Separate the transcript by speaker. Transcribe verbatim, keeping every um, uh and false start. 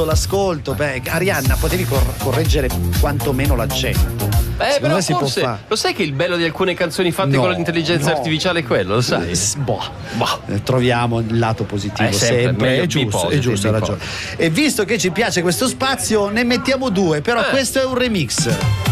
Speaker 1: l'ascolto. Beh, Arianna, potevi cor- correggere quantomeno l'accento.
Speaker 2: Eh,
Speaker 1: Secondo
Speaker 2: però
Speaker 1: me si può
Speaker 2: forse,
Speaker 1: fare.
Speaker 2: lo sai che il bello di alcune canzoni fatte
Speaker 1: No,
Speaker 2: con l'intelligenza
Speaker 1: no.
Speaker 2: artificiale è quello, lo sai?
Speaker 1: S- boh, boh. Eh, Troviamo il lato positivo
Speaker 2: Eh, sempre,
Speaker 1: sempre,
Speaker 2: meglio
Speaker 1: è
Speaker 2: be
Speaker 1: giusto, è
Speaker 2: positive,
Speaker 1: giusto, hai
Speaker 2: be
Speaker 1: ragione. E visto che ci piace questo spazio, ne mettiamo due, però
Speaker 2: Eh.
Speaker 1: questo è un remix.